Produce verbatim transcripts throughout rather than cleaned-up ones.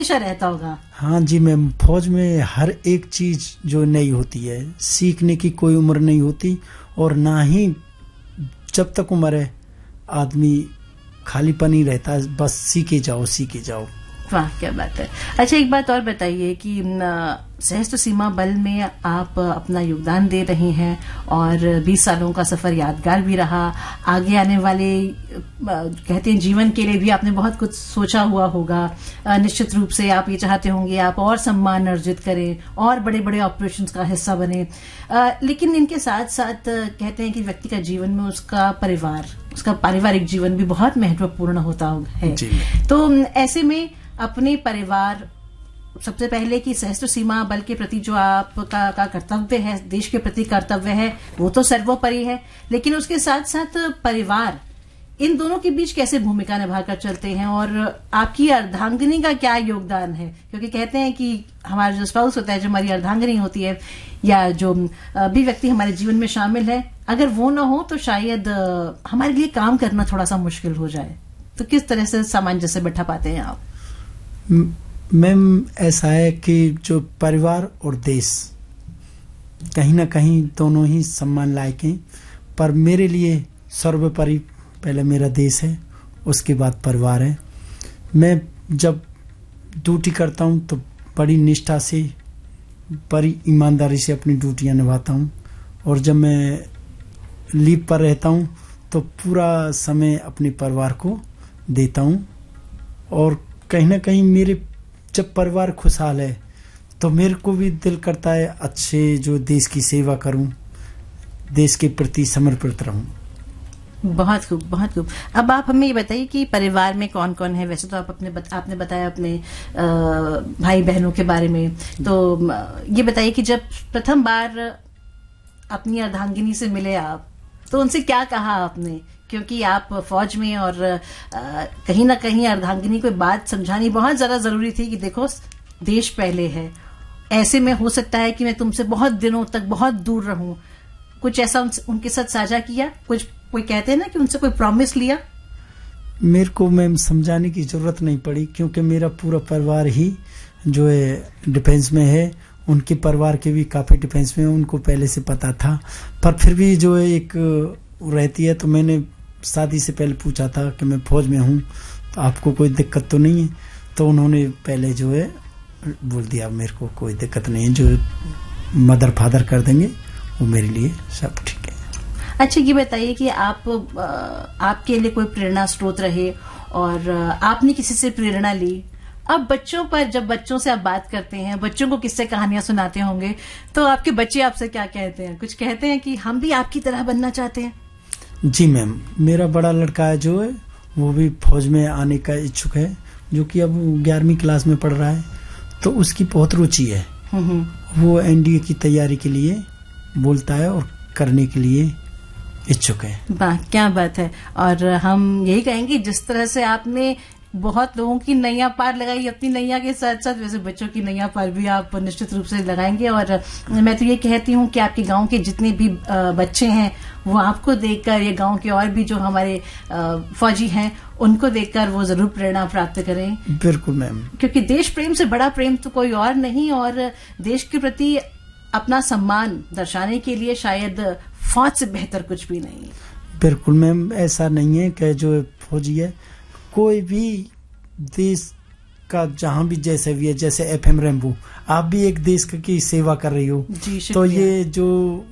हमेशा रहता होगा। हाँ जी मैम, फौज में हर एक चीज जो नई होती है, सीखने की कोई उम्र नहीं होती, और ना ही जब तक उम्र है आदमी खालीपन ही रहता है, बस सीखे जाओ सीखे जाओ। वाह क्या बात है। अच्छा एक बात और बताइए कि सशस्त्र सीमा बल में आप अपना योगदान दे रही हैं और बीस सालों का सफर यादगार भी रहा, आगे आने वाले कहते हैं जीवन के लिए भी आपने बहुत कुछ सोचा हुआ होगा। निश्चित रूप से आप ये चाहते होंगे आप और सम्मान अर्जित करें और बड़े बड़े ऑपरेशंस का हिस्सा बने, लेकिन इनके साथ साथ कहते हैं कि व्यक्ति का जीवन में उसका परिवार, उसका पारिवारिक जीवन भी बहुत महत्वपूर्ण होता है। तो ऐसे में अपने परिवार, सबसे पहले कि सशस्त्र सीमा बल के प्रति जो आपका का कर्तव्य है, देश के प्रति कर्तव्य है, वो तो सर्वोपरि है, लेकिन उसके साथ साथ परिवार, इन दोनों के बीच कैसे भूमिका निभाकर चलते हैं और आपकी अर्धांगिनी का क्या योगदान है? क्योंकि कहते हैं कि हमारा जो स्पाउस होता है, जो हमारी अर्धांगिनी होती है या जो भी व्यक्ति हमारे जीवन में शामिल है, अगर वो ना हो तो शायद हमारे लिए काम करना थोड़ा सा मुश्किल हो जाए। तो किस तरह से सामंजस्य बैठा पाते हैं आप? मैम ऐसा है कि जो परिवार और देश कहीं ना कहीं दोनों ही सम्मान लायक हैं, पर मेरे लिए सर्वोपरि पहले मेरा देश है, उसके बाद परिवार है। मैं जब ड्यूटी करता हूं तो बड़ी निष्ठा से, बड़ी ईमानदारी से अपनी ड्यूटियां निभाता हूं, और जब मैं लीव पर रहता हूं तो पूरा समय अपने परिवार को देता हूं। और कहीं ना कहीं मेरे जब परिवार खुशहाल है तो मेरे को भी दिल करता है अच्छे जो देश की सेवा करूं, देश के प्रति समर्पित रहूं। बहुत खूब, बहुत खूब। अब आप हमें ये बताइए कि परिवार में कौन कौन है? वैसे तो आप अपने बत, आपने बताया अपने आ, भाई बहनों के बारे में, तो ये बताइए कि जब प्रथम बार अपनी अर्धांगिनी से मिले आप, तो उनसे क्या कहा आपने? क्योंकि आप फौज में और आ, कहीं ना कहीं अर्धांगिनी को बात समझानी बहुत ज्यादा जरूरी थी कि देखो देश पहले है, ऐसे में हो सकता है कि मैं तुमसे बहुत दिनों तक बहुत दूर रहूं। कुछ ऐसा उन, उनके साथ साझा किया? कुछ कोई कहते हैं ना कि उनसे कोई प्रॉमिस लिया? मेरे को मैम समझाने की जरूरत नहीं पड़ी, क्योंकि मेरा पूरा परिवार ही जो है डिफेंस में है, उनके परिवार के भी काफी डिफेंस में, उनको पहले से पता था। पर फिर भी जो है एक रहती है, तो मैंने शादी से पहले पूछा था कि मैं फौज में हूँ तो आपको कोई दिक्कत तो नहीं है? तो उन्होंने पहले जो है बोल दिया मेरे को कोई दिक्कत नहीं है, जो मदर फादर कर देंगे वो मेरे लिए सब ठीक है। अच्छा ये बताइए कि आप आपके लिए कोई प्रेरणा स्रोत रहे और आपने किसी से प्रेरणा ली। अब बच्चों पर, जब बच्चों से आप बात करते हैं, बच्चों को किस्से कहानियां सुनाते होंगे, तो आपके बच्चे आपसे क्या कहते हैं? कुछ कहते हैं कि हम भी आपकी तरह बनना चाहते हैं? जी मैम, मेरा बड़ा लड़का है जो है वो भी फौज में आने का इच्छुक है, जो कि अब ग्यारहवीं क्लास में पढ़ रहा है, तो उसकी बहुत रुचि है। वो एनडीए की तैयारी के लिए बोलता है और करने के लिए इच्छुक है। वाह क्या बात है। और हम यही कहेंगे जिस तरह से आपने बहुत लोगों की नैया पार लगाई अपनी नैया के साथ साथ, वैसे बच्चों की नैया पार भी आप निश्चित रूप से लगाएंगे। और मैं तो ये कहती हूँ कि आपके गांव के जितने भी बच्चे हैं वो आपको देखकर, ये गांव के और भी जो हमारे फौजी हैं उनको देखकर वो जरूर प्रेरणा प्राप्त करें। बिल्कुल मैम, क्योंकि देश प्रेम से बड़ा प्रेम तो कोई और नहीं, और देश के प्रति अपना सम्मान दर्शाने के लिए शायद फौज से बेहतर कुछ भी नहीं। बिल्कुल मैम, ऐसा नहीं है कि जो फौजी है कोई भी देश का जहां भी जैसे भी है, जैसे एफएम रेनबो, आप भी एक देश की सेवा कर रही हो, तो ये जो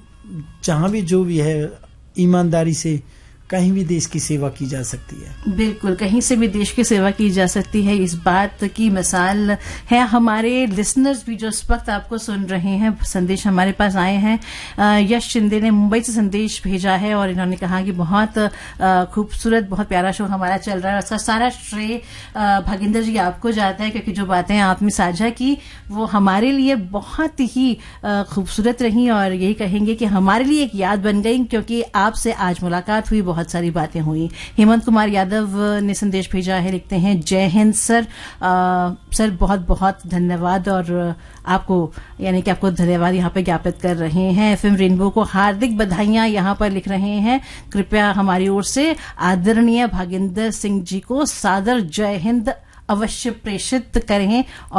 जहां भी जो भी है ईमानदारी से कहीं भी देश की सेवा की जा सकती है। बिल्कुल, कहीं से भी देश की सेवा की जा सकती है, इस बात की मिसाल है हमारे लिसनर्स भी जो इस वक्त आपको सुन रहे हैं। संदेश हमारे पास आए हैं, यश शिंदे ने मुंबई से संदेश भेजा है और इन्होंने कहा कि बहुत खूबसूरत, बहुत प्यारा शो हमारा चल रहा है। उसका सारा श्रेय भागिंदर जी आपको जाता है, क्योंकि जो बातें आपने साझा की वो हमारे लिए बहुत ही खूबसूरत रही और यही कहेंगे कि हमारे लिए एक याद बन गई, क्योंकि आपसे आज मुलाकात हुई, बहुत सारी बातें हुई। हेमंत कुमार यादव ने संदेश भेजा है, लिखते हैं जय हिंद सर। आ, सर बहुत बहुत धन्यवाद, और आपको यानी कि आपको धन्यवाद यहाँ पे ज्ञापित कर रहे हैं। एफएम रेनबो को हार्दिक बधाइयां यहाँ पर लिख रहे हैं। कृपया हमारी ओर से आदरणीय भागिंदर सिंह जी को सादर जय हिंद अवश्य प्रेषित करें।